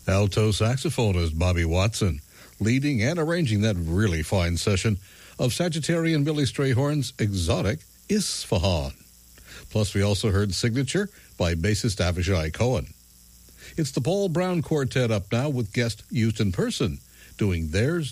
Alto saxophonist Bobby Watson, leading and arranging that really fine session of Sagittarian Billy Strayhorn's exotic Isfahan. Plus, we also heard Signature by bassist Avishai Cohen. It's the Paul Brown Quartet up now with guest Houston Person doing There's